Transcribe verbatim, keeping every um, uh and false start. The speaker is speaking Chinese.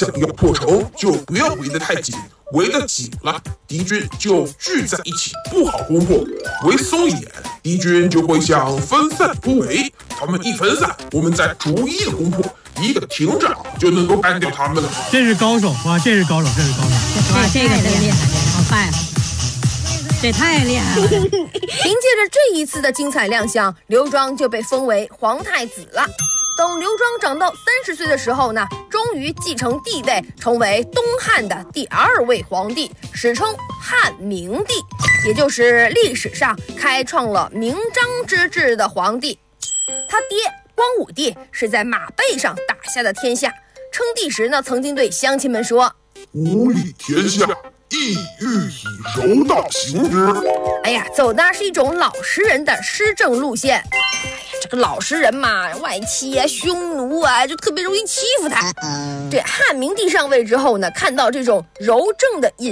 想要破城，就不要围得太紧，围得紧了，敌军就聚在一起，不好攻破；围松一点，敌军就会想分散突围，他们一分散，我们再逐一的攻破，一个停战就能够干掉他们了。 这是高手哇！这是高手，这是高手！ 哇，这个真厉害，好快啊！这太厉害了！ 凭借着这一次的精彩亮相，刘庄就被封为皇太子了。等刘庄长到三十岁的时候呢，终于继承帝位，成为东汉的第二位皇帝，史称汉明帝，也就是历史上开创了明章之治的皇帝。他爹光武帝是在马背上打下的天下，称帝时呢，曾经对乡亲们说：“ 吾立天下，意欲以柔道行之。” 哎呀，走的是一种老实人的施政路线。哎呀，这个老实人嘛，外戚啊、匈奴啊，就特别容易欺负他。这汉明帝上位之后呢，看到这种柔政的